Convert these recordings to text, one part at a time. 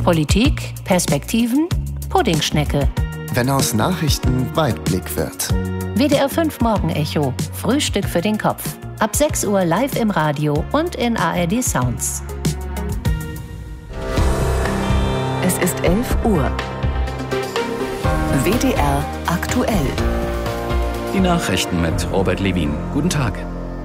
Politik, Perspektiven, Puddingschnecke. Wenn aus Nachrichten Weitblick wird. WDR 5 Morgenecho. Frühstück für den Kopf. Ab 6 Uhr live im Radio und in ARD Sounds. Es ist 11 Uhr. WDR aktuell. Die Nachrichten mit Robert Levin. Guten Tag.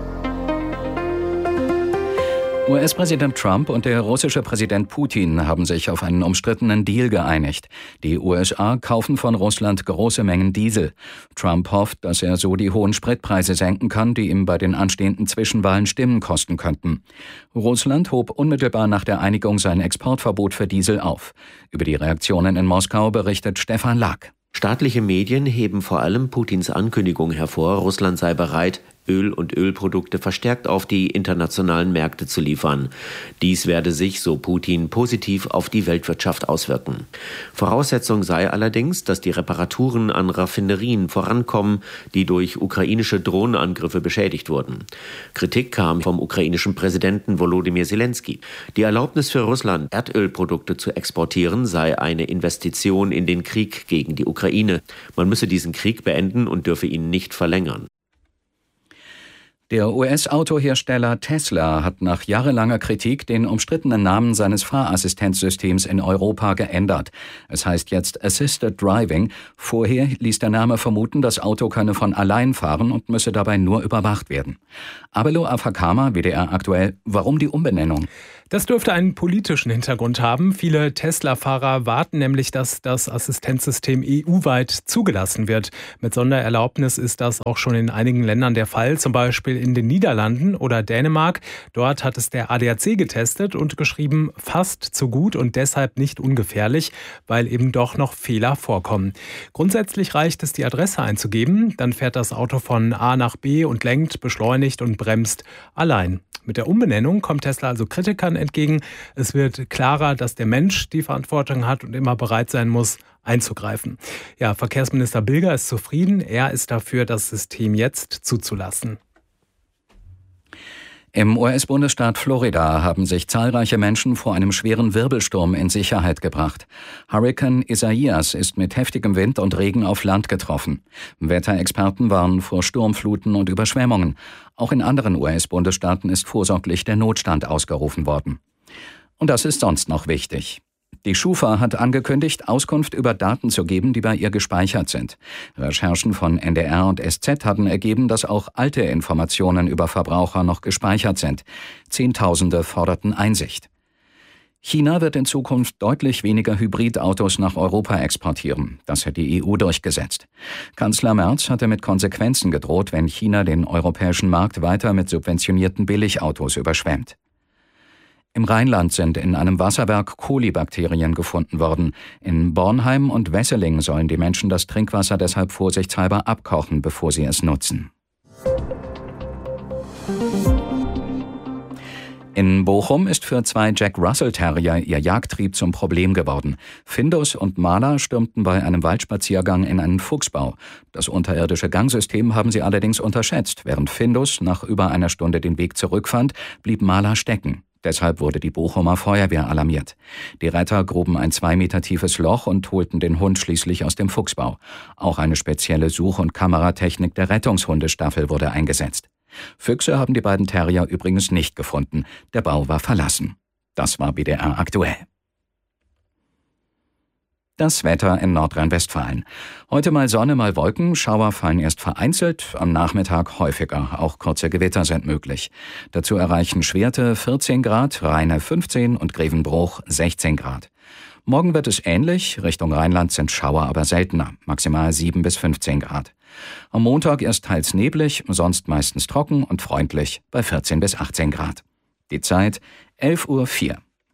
US-Präsident Trump und der russische Präsident Putin haben sich auf einen umstrittenen Deal geeinigt. Die USA kaufen von Russland große Mengen Diesel. Trump hofft, dass er so die hohen Spritpreise senken kann, die ihm bei den anstehenden Zwischenwahlen Stimmen kosten könnten. Russland hob unmittelbar nach der Einigung sein Exportverbot für Diesel auf. Über die Reaktionen in Moskau berichtet Stefan Lack. Staatliche Medien heben vor allem Putins Ankündigung hervor, Russland sei bereit, Öl und Ölprodukte verstärkt auf die internationalen Märkte zu liefern. Dies werde sich, so Putin, positiv auf die Weltwirtschaft auswirken. Voraussetzung sei allerdings, dass die Reparaturen an Raffinerien vorankommen, die durch ukrainische Drohnenangriffe beschädigt wurden. Kritik kam vom ukrainischen Präsidenten Volodymyr Zelensky. Die Erlaubnis für Russland, Erdölprodukte zu exportieren, sei eine Investition in den Krieg gegen die Ukraine. Man müsse diesen Krieg beenden und dürfe ihn nicht verlängern. Der US-Autohersteller Tesla hat nach jahrelanger Kritik den umstrittenen Namen seines Fahrassistenzsystems in Europa geändert. Es heißt jetzt Assisted Driving. Vorher ließ der Name vermuten, das Auto könne von allein fahren und müsse dabei nur überwacht werden. Abelo Afakama, WDR aktuell. Warum die Umbenennung? Das dürfte einen politischen Hintergrund haben. Viele Tesla-Fahrer warten nämlich, dass das Assistenzsystem EU-weit zugelassen wird. Mit Sondererlaubnis ist das auch schon in einigen Ländern der Fall, zum Beispiel in den Niederlanden oder Dänemark. Dort hat es der ADAC getestet und geschrieben, fast zu gut und deshalb nicht ungefährlich, weil eben doch noch Fehler vorkommen. Grundsätzlich reicht es, die Adresse einzugeben. Dann fährt das Auto von A nach B und lenkt, beschleunigt und bremst allein. Mit der Umbenennung kommt Tesla also Kritikern entgegen. Es wird klarer, dass der Mensch die Verantwortung hat und immer bereit sein muss, einzugreifen. Ja, Verkehrsminister Bilger ist zufrieden. Er ist dafür, das System jetzt zuzulassen. Im US-Bundesstaat Florida haben sich zahlreiche Menschen vor einem schweren Wirbelsturm in Sicherheit gebracht. Hurrikan Isaias ist mit heftigem Wind und Regen auf Land getroffen. Wetterexperten warnen vor Sturmfluten und Überschwemmungen. Auch in anderen US-Bundesstaaten ist vorsorglich der Notstand ausgerufen worden. Und das ist sonst noch wichtig. Die Schufa hat angekündigt, Auskunft über Daten zu geben, die bei ihr gespeichert sind. Recherchen von NDR und SZ haben ergeben, dass auch alte Informationen über Verbraucher noch gespeichert sind. Zehntausende forderten Einsicht. China wird in Zukunft deutlich weniger Hybridautos nach Europa exportieren. Das hat die EU durchgesetzt. Kanzler Merz hatte mit Konsequenzen gedroht, wenn China den europäischen Markt weiter mit subventionierten Billigautos überschwemmt. Im Rheinland sind in einem Wasserwerk Kolibakterien gefunden worden. In Bornheim und Wesseling sollen die Menschen das Trinkwasser deshalb vorsichtshalber abkochen, bevor sie es nutzen. In Bochum ist für 2 Jack Russell Terrier ihr Jagdtrieb zum Problem geworden. Findus und Maler stürmten bei einem Waldspaziergang in einen Fuchsbau. Das unterirdische Gangsystem haben sie allerdings unterschätzt. Während Findus nach über einer Stunde den Weg zurückfand, blieb Maler stecken. Deshalb wurde die Bochumer Feuerwehr alarmiert. Die Retter gruben ein 2 Meter tiefes Loch und holten den Hund schließlich aus dem Fuchsbau. Auch eine spezielle Such- und Kameratechnik der Rettungshundestaffel wurde eingesetzt. Füchse haben die beiden Terrier übrigens nicht gefunden. Der Bau war verlassen. Das war WDR aktuell. Das Wetter in Nordrhein-Westfalen. Heute mal Sonne, mal Wolken, Schauer fallen erst vereinzelt, am Nachmittag häufiger. Auch kurze Gewitter sind möglich. Dazu erreichen Schwerte 14 Grad, Rheine 15 und Grevenbruch 16 Grad. Morgen wird es ähnlich, Richtung Rheinland sind Schauer aber seltener, maximal 7 bis 15 Grad. Am Montag erst teils neblig, sonst meistens trocken und freundlich bei 14 bis 18 Grad. Die Zeit 11:04 Uhr.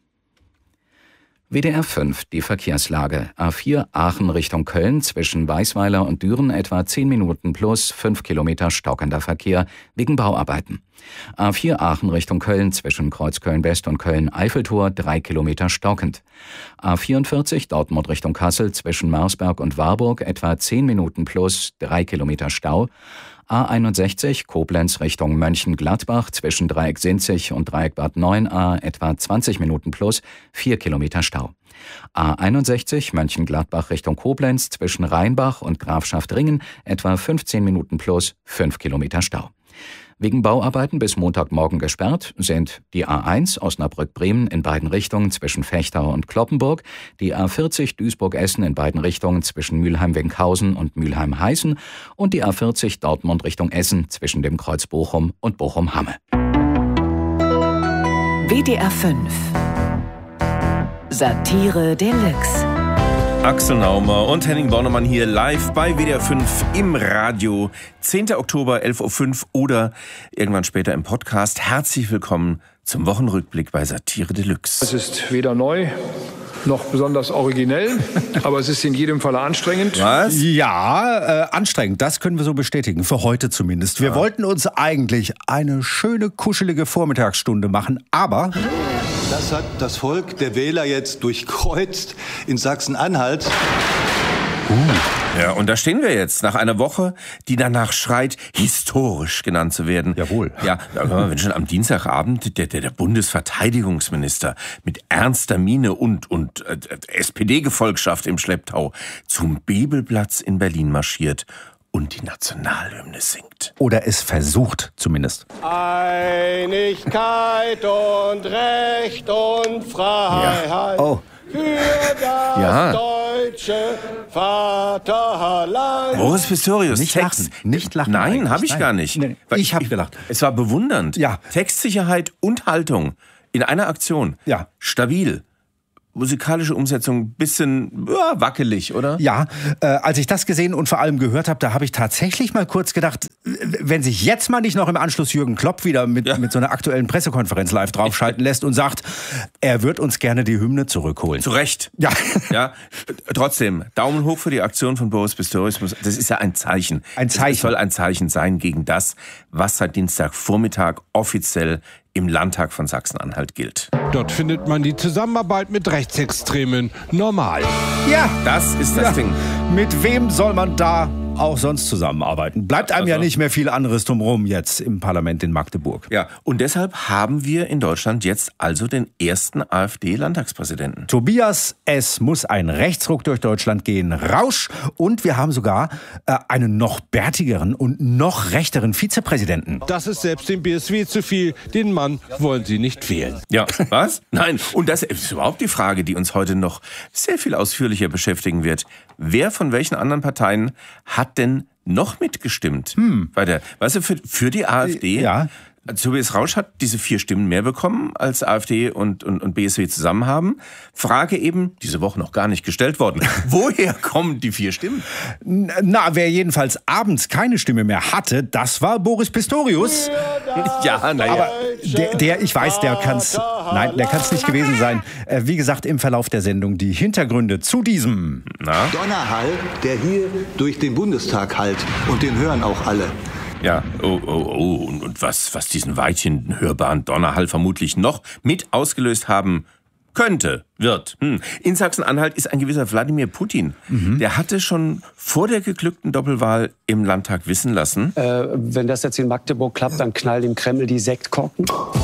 WDR 5, die Verkehrslage. A4 Aachen Richtung Köln zwischen Weißweiler und Düren etwa 10 Minuten plus 5 Kilometer stockender Verkehr wegen Bauarbeiten. A4 Aachen Richtung Köln zwischen Kreuzköln West und Köln-Eiffeltor 3 Kilometer stockend. A44 Dortmund Richtung Kassel zwischen Marsberg und Warburg etwa 10 Minuten plus 3 Kilometer Stau. A61 Koblenz Richtung Mönchengladbach zwischen Dreieck Sinzig und Dreieck Bad 9a etwa 20 Minuten plus 4 Kilometer Stau. A61 Mönchengladbach Richtung Koblenz zwischen Rheinbach und Grafschaft Ringen etwa 15 Minuten plus 5 Kilometer Stau. Wegen Bauarbeiten bis Montagmorgen gesperrt sind die A1 Osnabrück-Bremen in beiden Richtungen zwischen Fechtau und Cloppenburg, die A40 Duisburg-Essen in beiden Richtungen zwischen Mülheim-Winkhausen und Mülheim-Heißen und die A40 Dortmund Richtung Essen zwischen dem Kreuz Bochum und Bochum-Hamme. WDR 5 Satire Deluxe. Axel Naumer und Henning Bornemann hier live bei WDR 5 im Radio. 10. Oktober, 11.05 Uhr oder irgendwann später im Podcast. Herzlich willkommen zum Wochenrückblick bei Satire Deluxe. Es ist weder neu noch besonders originell, aber es ist in jedem Fall anstrengend. Was? Ja, anstrengend, das können wir so bestätigen, für heute zumindest. Wir wollten uns eigentlich eine schöne, kuschelige Vormittagsstunde machen, aber... Das hat das Volk der Wähler jetzt durchkreuzt in Sachsen-Anhalt. Ja, und da stehen wir jetzt, nach einer Woche, die danach schreit, historisch genannt zu werden. Jawohl. Ja, wenn schon am Dienstagabend der Bundesverteidigungsminister mit ernster Miene und SPD-Gefolgschaft im Schlepptau zum Bebelplatz in Berlin marschiert und die Nationalhymne singt. Oder es versucht zumindest. Einigkeit und Recht und Freiheit. Ja. Oh. Für das deutsche Vaterland. Boris Pistorius, Nicht Text. lachen, nicht lachen. Nein, habe ich Nein. gar nicht. Nee, ich habe gelacht. Es war bewundernd. Ja. Textsicherheit und Haltung in einer Aktion. Ja. Stabil. Musikalische Umsetzung bisschen wackelig, oder? Ja, als ich das gesehen und vor allem gehört habe, da habe ich tatsächlich mal kurz gedacht, wenn sich jetzt mal nicht noch im Anschluss Jürgen Klopp wieder mit so einer aktuellen Pressekonferenz live draufschalten lässt und sagt, er wird uns gerne die Hymne zurückholen. Zu Recht. Ja. Ja. Trotzdem, Daumen hoch für die Aktion von Boris Pistorius. Das ist ja ein Zeichen. Ein Zeichen. Es soll ein Zeichen sein gegen das, was seit Dienstagvormittag offiziell im Landtag von Sachsen-Anhalt gilt. Dort findet man die Zusammenarbeit mit Rechtsextremen normal. Ja, Das ist das Ding. Mit wem soll man da auch sonst zusammenarbeiten? Bleibt einem ja nicht mehr viel anderes drumherum jetzt im Parlament in Magdeburg. Ja, und deshalb haben wir in Deutschland jetzt also den ersten AfD-Landtagspräsidenten. Tobias, es muss ein Rechtsruck durch Deutschland gehen. Rausch. Und wir haben sogar einen noch bärtigeren und noch rechteren Vizepräsidenten. Das ist selbst dem BSW zu viel. Den Mann wollen sie nicht wählen. Ja, was? Nein, und das ist überhaupt die Frage, die uns heute noch sehr viel ausführlicher beschäftigen wird. Wer von welchen anderen Parteien hat denn noch mitgestimmt? Weißt du, für die AfD? Ja. Tobias Rausch hat diese 4 Stimmen mehr bekommen, als AfD und BSW zusammen haben. Frage eben, diese Woche noch gar nicht gestellt worden. Woher kommen die 4 Stimmen? Na, wer jedenfalls abends keine Stimme mehr hatte, das war Boris Pistorius. Ja, naja. Aber der, ich weiß, der kann's nicht gewesen sein. Wie gesagt, im Verlauf der Sendung die Hintergründe zu diesem. Donnerhall, der hier durch den Bundestag hallt. Und den hören auch alle. Ja, und was diesen weithin hörbaren Donnerhall vermutlich noch mit ausgelöst haben wird. In Sachsen-Anhalt ist ein gewisser Wladimir Putin. Der hatte schon vor der geglückten Doppelwahl im Landtag wissen lassen. Wenn das jetzt in Magdeburg klappt, dann knallt im Kreml die Sektkorken.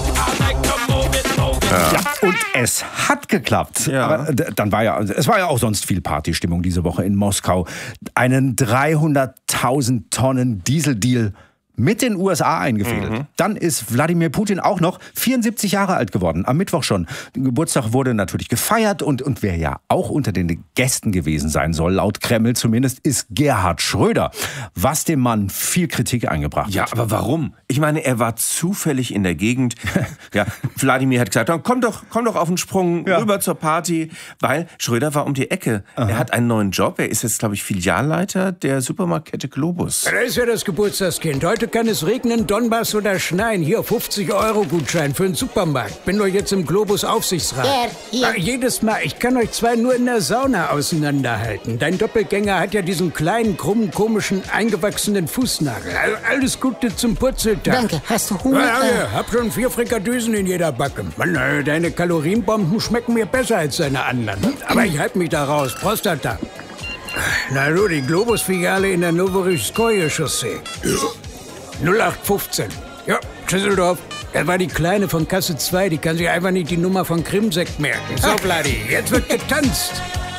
Ja, und es hat geklappt. Ja. Aber es war ja auch sonst viel Partystimmung diese Woche in Moskau. Einen 300.000 Tonnen Dieseldeal mit den USA eingefädelt. Dann ist Wladimir Putin auch noch 74 Jahre alt geworden, am Mittwoch schon. Der Geburtstag wurde natürlich gefeiert und wer ja auch unter den Gästen gewesen sein soll, laut Kreml zumindest, ist Gerhard Schröder, was dem Mann viel Kritik eingebracht hat. Ja, aber warum? Ich meine, er war zufällig in der Gegend. Ja, Wladimir hat gesagt, komm doch auf den Sprung rüber zur Party, weil Schröder war um die Ecke. Aha. Er hat einen neuen Job, er ist jetzt, glaube ich, Filialleiter der Supermarktkette Globus. Da ist ja das Geburtstagskind. Heute kann es regnen, Donbass oder schneien. Hier 50-Euro-Gutschein für den Supermarkt. Bin doch jetzt im Globus-Aufsichtsrat. Jedes Mal, ich kann euch 2 nur in der Sauna auseinanderhalten. Dein Doppelgänger hat ja diesen kleinen, krummen, komischen, eingewachsenen Fußnagel. Alles Gute zum Purzeltag. Danke, hast du Hunger? Ja, hab schon 4 Frikadösen in jeder Backe. Mann, deine Kalorienbomben schmecken mir besser als deine anderen. Aber ich halte mich da raus. Prostata. Na du, die Globus-Filiale in der Novorysskoje-Chaussee. 0815. Ja, Düsseldorf. Das war die Kleine von Kasse 2. Die kann sich einfach nicht die Nummer von Krimsekt merken. So, Vladi, jetzt wird getanzt.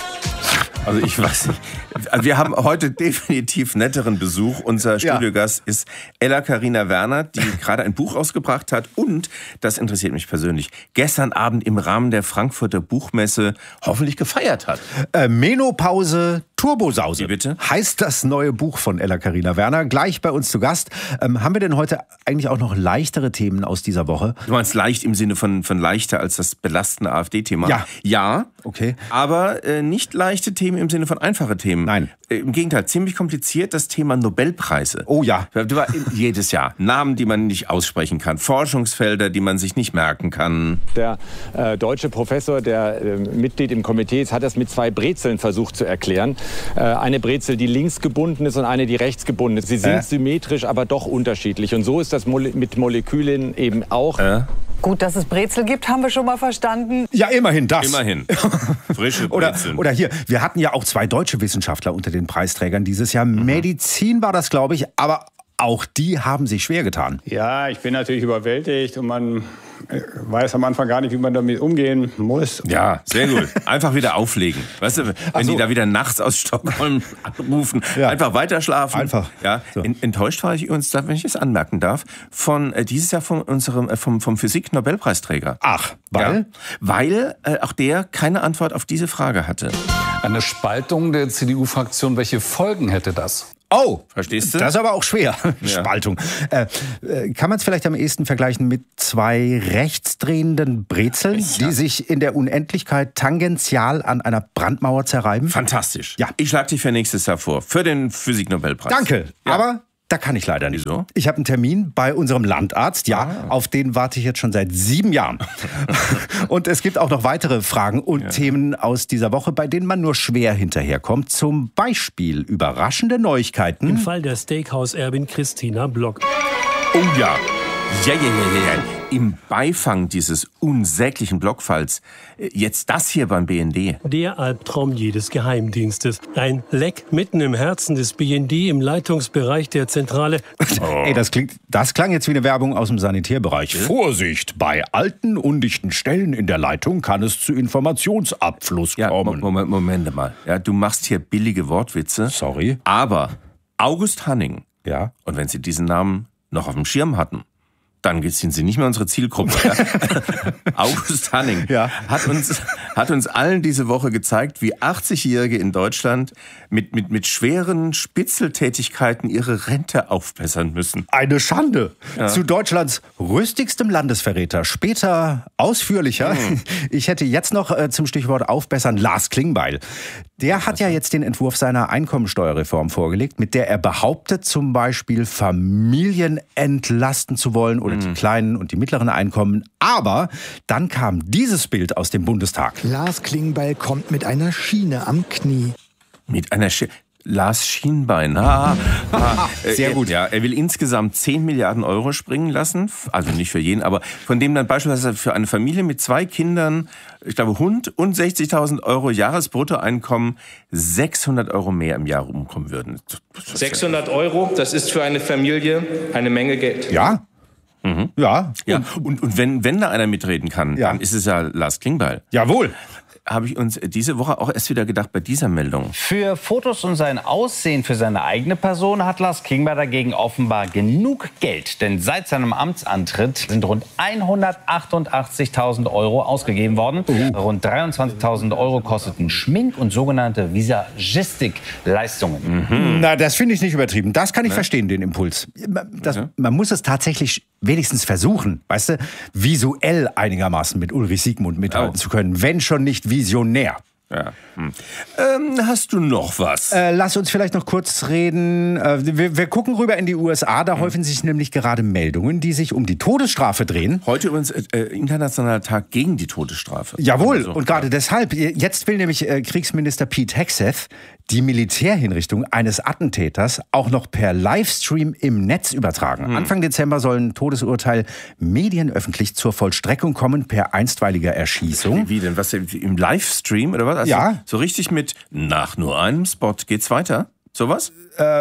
Also ich weiß nicht. Also wir haben heute definitiv netteren Besuch. Unser Studiogast ist Ella Carina Werner, die gerade ein Buch rausgebracht hat und, das interessiert mich persönlich, gestern Abend im Rahmen der Frankfurter Buchmesse hoffentlich gefeiert hat. Menopause Turbosause. Wie bitte? Heißt das neue Buch von Ella Carina Werner. Gleich bei uns zu Gast. Haben wir denn heute eigentlich auch noch leichtere Themen aus dieser Woche? Du meinst leicht im Sinne von leichter als das belastende AfD-Thema? Ja. Ja. Okay. Aber nicht leichte Themen im Sinne von einfache Themen. Nein. Im Gegenteil, ziemlich kompliziert das Thema Nobelpreise. Oh ja. Jedes Jahr. Namen, die man nicht aussprechen kann. Forschungsfelder, die man sich nicht merken kann. Der deutsche Professor, der Mitglied im Komitee ist, hat das mit 2 Brezeln versucht zu erklären. Eine Brezel, die links gebunden ist und eine, die rechts gebunden ist. Sie sind symmetrisch, aber doch unterschiedlich. Und so ist das mit Molekülen eben auch. Gut, dass es Brezel gibt, haben wir schon mal verstanden. Ja, immerhin das. Immerhin. Frische Brezeln. Oder hier, wir hatten ja auch 2 deutsche Wissenschaftler unter den Preisträgern dieses Jahr. Medizin war das, glaube ich, aber auch die haben sich schwer getan. Ja, ich bin natürlich überwältigt und man weiß am Anfang gar nicht, wie man damit umgehen muss. Ja, sehr gut. Einfach wieder auflegen. Weißt du, wenn die da wieder nachts aus Stockholm anrufen, einfach weiter schlafen. Einfach. Ja. So. Enttäuscht war ich übrigens, wenn ich es anmerken darf, von dieses Jahr von unserem vom Physik-Nobelpreisträger. Ach, weil? Ja, weil auch der keine Antwort auf diese Frage hatte. Eine Spaltung der CDU-Fraktion, welche Folgen hätte das? Oh, verstehst du? Das ist aber auch schwer. Ja. Spaltung. Kann man es vielleicht am ehesten vergleichen mit 2 rechtsdrehenden Brezeln, die sich in der Unendlichkeit tangential an einer Brandmauer zerreiben? Fantastisch. Ja. Ich schlage dich für nächstes Jahr vor. Für den Physik-Nobelpreis. Danke. Ja. Aber da kann ich leider nicht. Wieso? Ich habe einen Termin bei unserem Landarzt. Auf den warte ich jetzt schon seit 7 Jahren. Und es gibt auch noch weitere Fragen und Themen aus dieser Woche, bei denen man nur schwer hinterherkommt. Zum Beispiel überraschende Neuigkeiten. Im Fall der Steakhouse-Erbin Christina Block. Oh ja. Ja. Im Beifang dieses unsäglichen Blockfalls. Jetzt das hier beim BND. Der Albtraum jedes Geheimdienstes. Ein Leck mitten im Herzen des BND im Leitungsbereich der Zentrale. Oh. Ey, das klang jetzt wie eine Werbung aus dem Sanitärbereich. Vorsicht, bei alten, undichten Stellen in der Leitung kann es zu Informationsabfluss kommen. Moment mal. Ja, du machst hier billige Wortwitze. Sorry. Aber August Hanning. Ja. Und wenn Sie diesen Namen noch auf dem Schirm hatten, dann sind Sie nicht mehr unsere Zielgruppe. August Hanning hat uns allen diese Woche gezeigt, wie 80-Jährige in Deutschland mit schweren Spitzeltätigkeiten ihre Rente aufbessern müssen. Eine Schande. Ja. Zu Deutschlands rüstigstem Landesverräter. Später ausführlicher. Ich hätte jetzt noch zum Stichwort aufbessern Lars Klingbeil. Der hat ja jetzt den Entwurf seiner Einkommensteuerreform vorgelegt, mit der er behauptet, zum Beispiel Familien entlasten zu wollen oder die kleinen und die mittleren Einkommen. Aber dann kam dieses Bild aus dem Bundestag. Lars Klingbeil kommt mit einer Schiene am Knie. Mit einer Lars Schienbein. Sehr gut. Er will insgesamt 10 Milliarden Euro springen lassen. Also nicht für jeden, aber von dem dann beispielsweise für eine Familie mit 2 Kindern, ich glaube Hund und 60.000 Euro Jahresbruttoeinkommen 600 Euro mehr im Jahr rumkommen würden. 600 Euro, das ist für eine Familie eine Menge Geld. Ja. Ja. Und wenn da einer mitreden kann, dann ist es ja Lars Klingbeil. Jawohl. Habe ich uns diese Woche auch erst wieder gedacht bei dieser Meldung. Für Fotos und sein Aussehen für seine eigene Person hat Lars Klingbeil dagegen offenbar genug Geld. Denn seit seinem Amtsantritt sind rund 188.000 Euro ausgegeben worden. Rund 23.000 Euro kosteten Schmink- und sogenannte Visagistik-Leistungen. Na, das finde ich nicht übertrieben. Das kann ich verstehen, den Impuls. Man muss es tatsächlich wenigstens versuchen, weißt du, visuell einigermaßen mit Ulrich Siegmund mithalten zu können, wenn schon nicht visionär. Ja. Hast du noch was? Lass uns vielleicht noch kurz reden. Wir gucken rüber in die USA. Da häufen sich nämlich gerade Meldungen, die sich um die Todesstrafe drehen. Heute übrigens internationaler Tag gegen die Todesstrafe. Jawohl, und gerade deshalb. Jetzt will nämlich Kriegsminister Pete Hegseth die Militärhinrichtung eines Attentäters auch noch per Livestream im Netz übertragen. Anfang Dezember soll ein Todesurteil medienöffentlich zur Vollstreckung kommen per einstweiliger Erschießung. Wie denn? Was, im Livestream oder was? Also so richtig mit nach nur einem Spot geht's weiter? Sowas?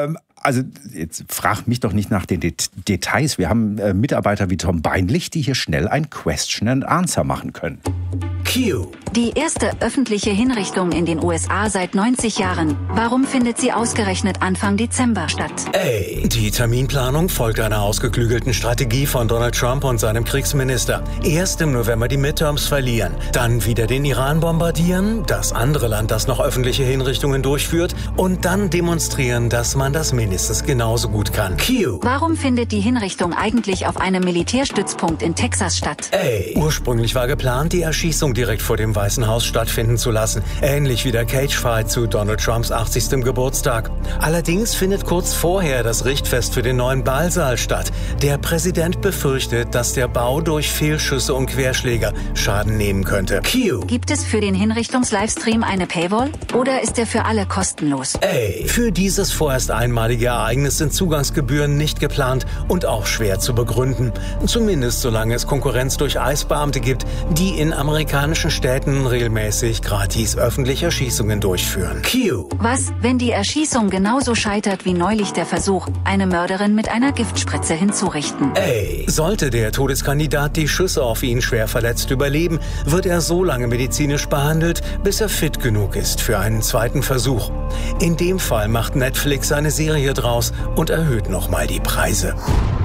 Also jetzt frag mich doch nicht nach den Details. Wir haben Mitarbeiter wie Tom Beinlich, die hier schnell ein Question and Answer machen können. Q. Die erste öffentliche Hinrichtung in den USA seit 90 Jahren. Warum findet sie ausgerechnet Anfang Dezember statt? A. Die Terminplanung folgt einer ausgeklügelten Strategie von Donald Trump und seinem Kriegsminister. Erst im November die Midterms verlieren, dann wieder den Iran bombardieren, das andere Land, das noch öffentliche Hinrichtungen durchführt, und dann demonstrieren, dass man das mindestens genauso gut kann. Q. Warum findet die Hinrichtung eigentlich auf einem Militärstützpunkt in Texas statt? A. Ursprünglich war geplant, die Erschießung direkt vor dem Weißen Haus stattfinden zu lassen, ähnlich wie der Cage-Fight zu Donald Trumps 80. Geburtstag. Allerdings findet kurz vorher das Richtfest für den neuen Ballsaal statt. Der Präsident befürchtet, dass der Bau durch Fehlschüsse und Querschläger Schaden nehmen könnte. Q. Gibt es für den Hinrichtungs-Livestream eine Paywall oder ist er für alle kostenlos? A. Für dieses vorerst einmalige Ereignis sind Zugangsgebühren nicht geplant und auch schwer zu begründen. Zumindest solange es Konkurrenz durch ICE-Beamte gibt, die in amerikanischen Städten regelmäßig gratis öffentliche Erschießungen durchführen. Q. Was, wenn die Erschießung genauso scheitert wie neulich der Versuch, eine Mörderin mit einer Giftspritze hinzurichten? A. Sollte der Todeskandidat die Schüsse auf ihn schwer verletzt überleben, wird er so lange medizinisch behandelt, bis er fit genug ist für einen zweiten Versuch. In dem Fall macht Netflix eine Serie draus und erhöht nochmal die Preise.